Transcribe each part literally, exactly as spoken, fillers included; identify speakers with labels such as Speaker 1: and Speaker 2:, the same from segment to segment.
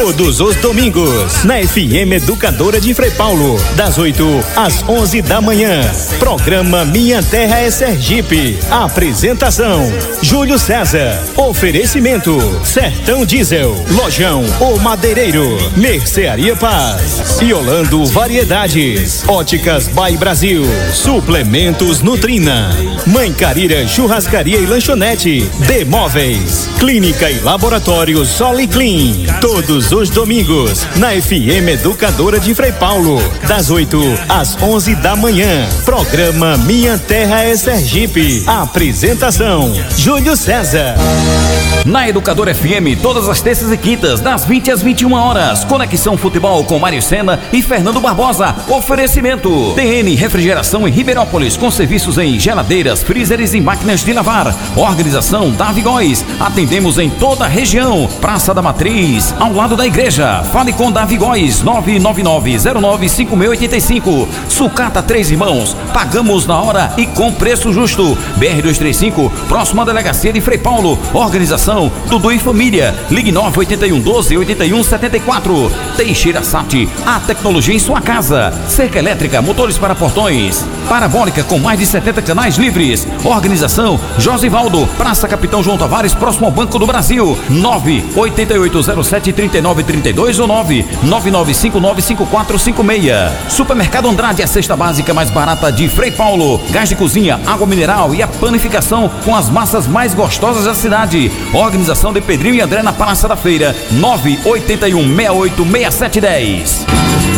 Speaker 1: Todos os domingos, na F M Educadora de Frei Paulo, das oito às onze da manhã. Programa Minha Terra é Sergipe. Apresentação: Júlio César. Oferecimento: Sertão Diesel, Lojão O Madeireiro, Mercearia Paz, Yolando Variedades, Óticas By Brasil, Suplementos Nutrina, Mãe Carira Churrascaria e Lanchonete, Demóveis, Clínica e Laboratório Soliclean. Todos os domingos, na F M Educadora de Frei Paulo, das oito às onze da manhã. Programa Minha Terra é Sergipe. Apresentação: Júlio César.
Speaker 2: Na Educadora F M, todas as terças e quintas, das vinte às vinte e uma horas. Conexão Futebol com Mário Sena e Fernando Barbosa. Oferecimento: T N Refrigeração em Ribeirópolis, com serviços em geladeiras, freezers e máquinas de lavar. Organização Davi Góes. Atendemos em toda a região. Praça da Matriz, ao lado da igreja. Fale com Davi Góes, nove nove nove zero nove cinco seis oito cinco. Sucata Três Irmãos. Pagamos na hora e com preço justo. B R duzentos e trinta e cinco, próximo à delegacia de Frei Paulo. Organização Dudu e Família. Ligue nove oito um doze oito um sete quatro. Teixeira Sat, a tecnologia em sua casa. Cerca elétrica, motores para portões. Parabólica com mais de setenta canais livres. Organização Josivaldo, Praça Capitão João Tavares, próximo ao Banco do Brasil. nove oito oito zero sete três nove três dois ou nove nove nove cinco nove cinco quatro cinco seis. Supermercado Andrade, a cesta básica mais barata de Frei Paulo. Gás de cozinha, água mineral e a panificação com as massas mais gostosas da cidade. Organização de Pedrinho e André na Praça da Feira. nove oito um seis oito seis sete um zero.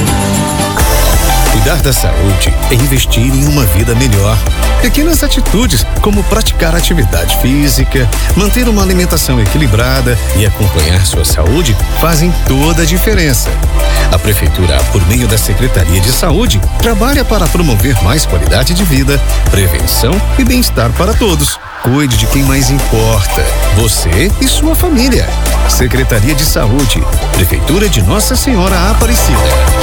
Speaker 3: Cuidar da saúde é investir em uma vida melhor. Pequenas atitudes, como praticar atividade física, manter uma alimentação equilibrada e acompanhar sua saúde, fazem toda a diferença. A Prefeitura, por meio da Secretaria de Saúde, trabalha para promover mais qualidade de vida, prevenção e bem-estar para todos. Cuide de quem mais importa, você e sua família. Secretaria de Saúde, Prefeitura de Nossa Senhora Aparecida.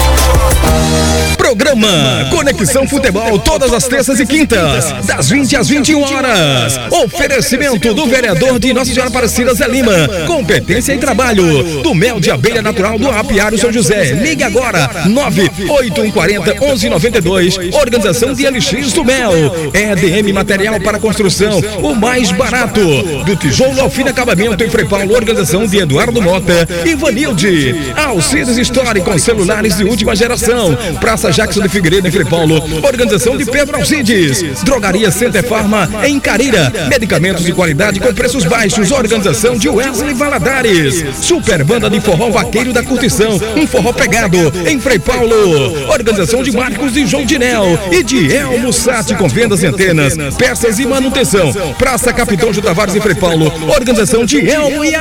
Speaker 4: Programa Conexão Futebol, todas as terças e quintas, das vinte às vinte e uma horas. Oferecimento do vereador de Nossa Senhora Aparecida, Zé Lima. Competência e trabalho. Do mel de abelha natural do Apiário São José. Ligue agora, nove oito um quatro zero onze nove dois. Organização de L X do Mel. E D M Material para Construção, o mais barato. Do tijolo ao fino acabamento em Frei Paulo. Organização de Eduardo Mota e Vanilde. Alcides Store com celulares de última geração. Praça Jackson de Figueiredo em Frei Paulo. Organização de Pedro Alcides. Drogaria Center Farma em Carira. Medicamentos de qualidade com preços baixos. Organização de Wesley Valadares. Super Banda de Forró Vaqueiro da Curtição, um forró pegado em Frei Paulo. Organização de Marcos e João Dinel e de Elmo Sat com vendas e antenas, peças e manutenção. Praça Capitão João Tavares em Frei Paulo. Organização de Elmo e